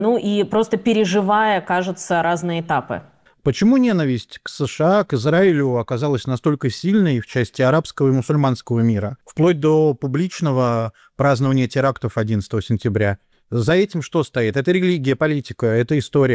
Ну и просто переживая, кажется, разные этапы. Почему ненависть к США, к Израилю оказалась настолько сильной в части арабского и мусульманского мира, вплоть до публичного празднования терактов 11 сентября? За этим что стоит? Это религия, политика, это история.